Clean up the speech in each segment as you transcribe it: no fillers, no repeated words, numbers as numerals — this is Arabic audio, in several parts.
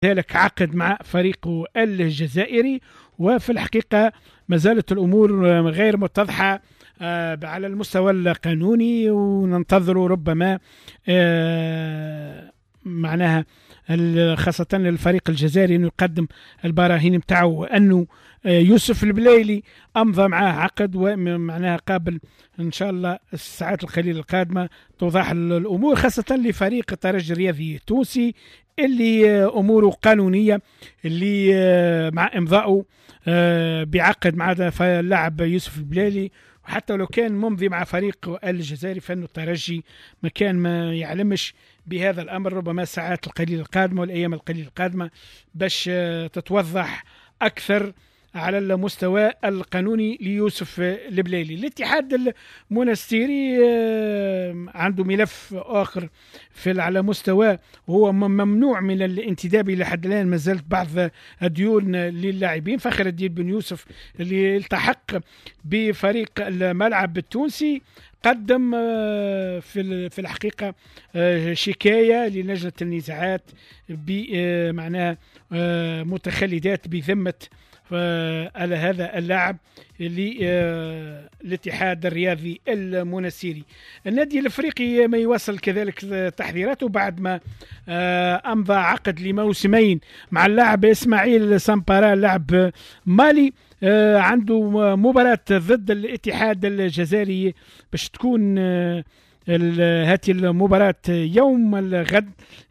ذلك عقد مع فريقه الجزائري، وفي الحقيقة ما زالت الأمور غير متضحة على المستوى القانوني، وننتظر ربما معناها خاصة الفريق الجزائري أنه يقدم البراهين متاعه أنه يوسف البلايلي أمضى معاه عقد، ومعناها قابل إن شاء الله الساعات القليلة القادمة توضح الأمور، خاصة لفريق الترجي الرياضي التونسي اللي أموره قانونية، اللي مع إمضائه بعقد مع اللاعب يوسف البلايلي. وحتى لو كان ممضي مع فريق الجزائري فإنه الترجي ما يعلمش بهذا الأمر، ربما الساعات القليلة القادمة والأيام القليلة القادمة باش تتوضح أكثر على المستوى القانوني ليوسف البلايلي. الاتحاد المنستيري عنده ملف آخر على مستوى، هو ممنوع من الانتداب إلى حد الآن، ما زالت بعض الديون للاعبين. فخر الدين بن يوسف اللي التحق بفريق الملعب التونسي قدم في الحقيقة شكاية للجنة النزاعات بمعنى متخلدات بذمة على هذا اللاعب للاتحاد الرياضي المنستيري. النادي الافريقي ما يواصل كذلك تحذيراته بعد ما امضى عقد لموسمين مع اللاعب اسماعيل سامبارا لاعب مالي. عنده مباراة ضد الاتحاد الجزائري باش تكون هذه المباراة يوم الغد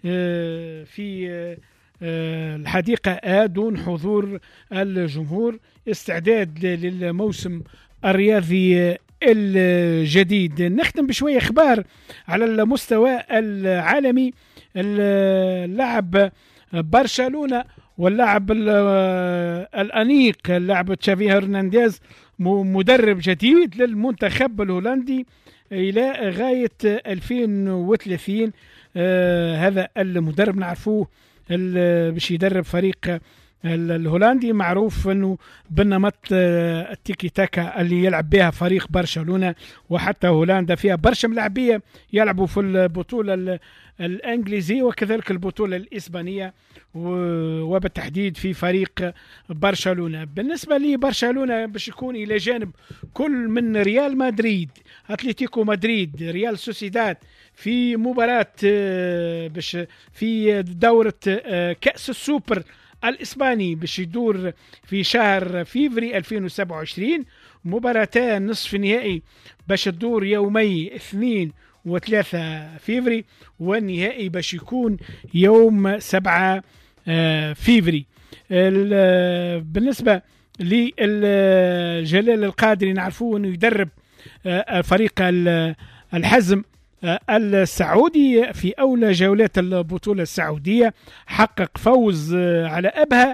في الحديقة دون حضور الجمهور، استعداد للموسم الرياضي الجديد. نختم بشوية اخبار على المستوى العالمي. اللاعب برشلونة واللاعب الأنيق اللاعب تشافي هرنانديز مدرب جديد للمنتخب الهولندي إلى غاية 2030. هذا المدرب نعرفوه باش يدرب فريق الهولندي، معروف انه بالنمط التيكي تاكا اللي يلعب بها فريق برشلونة، وحتى هولندا فيها برشا ملاعبيه يلعبوا في البطوله الانجليزيه وكذلك البطوله الاسبانيه، وبالتحديد في فريق برشلونة. بالنسبه لبرشلونة باش يكون الى جانب كل من ريال مدريد، اتلتيكو مدريد، ريال سوسيداد في مباراة باش في دورة كأس السوبر الإسباني باش يدور في شهر فيفري 2027. مباراتان نصف نهائي باش تدور يومي 2 و3 فيفري، والنهائي باش يكون يوم 7 فيفري. بالنسبة لجلال القادري نعرفوه أنه يدرب فريق الحزم السعودي في أولى جولات البطولة السعودية، حقق فوز على أبها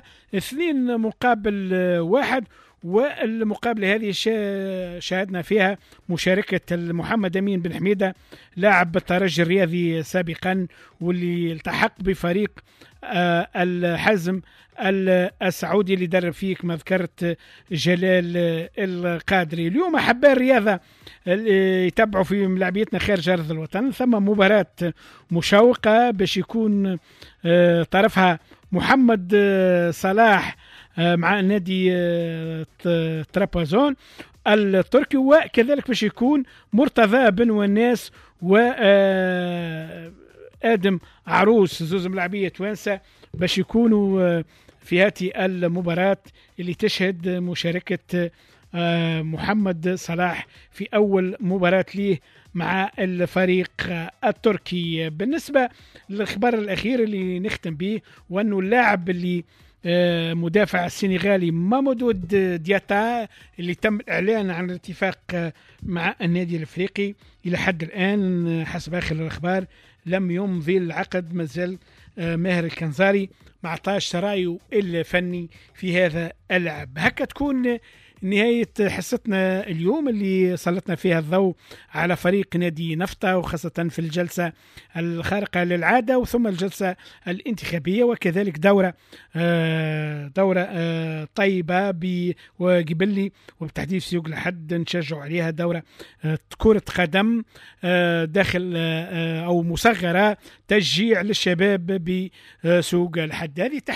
2-1، والمقابلة هذه شاهدنا فيها مشاركة محمد أمين بن حميدة لاعب الترجي الرياضي سابقا، واللي التحق بفريق الحزم السعودي اللي درب فيه كما ذكرت جلال القادري. اليوم أحباء الرياضة يتابعوا في ملاعبيتنا خارج أرض الوطن، ثم مباراة مشوقة باش يكون طرفها محمد صلاح مع نادي ترابزون التركي، وكذلك باش يكون مرتضى بن وناس وآدم عروس، زوز ملاعبية توانسة باش يكونوا في هذه المباراة اللي تشهد مشاركة محمد صلاح في أول مباراة ليه مع الفريق التركي. بالنسبة للخبر الأخير اللي نختم به، وأنه اللاعب اللي مدافع السنغالي مامودو دياتا اللي تم الإعلان عن الاتفاق مع النادي الأفريقي، إلى حد الآن حسب آخر الأخبار لم يمضي العقد، مازال ماهر الكنزاري ما عطاش رأيه الفني في هذا اللاعب. هكا تكون نهاية حصتنا اليوم اللي سلطنا فيها الضوء على فريق نادي نفطة، وخاصة في الجلسة الخارقة للعادة وثم الجلسة الانتخابية، وكذلك دورة طيبة وقبلي وبتحديد سوق لحد نشجع عليها، دورة كرة قدم داخل أو مصغرة تشجيع للشباب بسوق الحد. هذه